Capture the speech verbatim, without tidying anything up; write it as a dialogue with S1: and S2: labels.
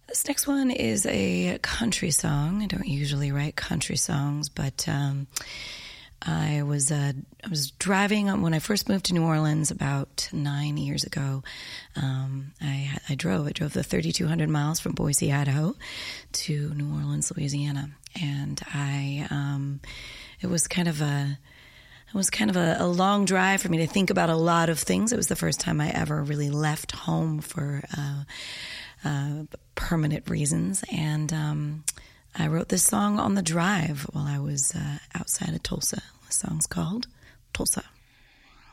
S1: This next one is a country song. I don't usually write country songs, but um, I was uh, I was driving when I first moved to New Orleans about nine years ago. Um, I, I drove. I drove the thirty-two hundred miles from Boise, Idaho, to New Orleans, Louisiana, and I um, it was kind of a it was kind of a, a long drive for me to think about a lot of things. It was the first time I ever really left home for uh, uh, permanent reasons, and um, I wrote this song on the drive while I was uh, outside of Tulsa. The song's called Tulsa.